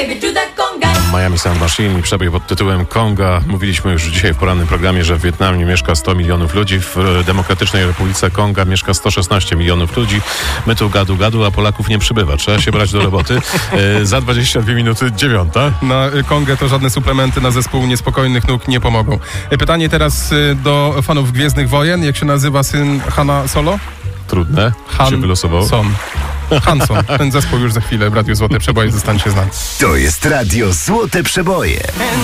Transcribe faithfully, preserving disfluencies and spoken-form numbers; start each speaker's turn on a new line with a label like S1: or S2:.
S1: Miami Sound Machine i przebój pod tytułem Konga. Mówiliśmy już dzisiaj w porannym programie, że w Wietnamie mieszka sto milionów ludzi, w Demokratycznej Republice Konga mieszka sto szesnaście milionów ludzi. My tu gadu gadu, a Polaków nie przybywa. Trzeba się brać do roboty. E, za dwadzieścia dwie minuty dziewiąta.
S2: Na Kongę to żadne suplementy na zespół niespokojnych nóg nie pomogą. Pytanie teraz do fanów Gwiezdnych Wojen. Jak się nazywa syn Hana Solo?
S1: Trudne.
S2: Han
S1: się wylosował.
S2: Son. Hanson. Ten zespół już za chwilę w Radiu Złote Przeboje zostanie się znany.
S3: To jest Radio Złote Przeboje.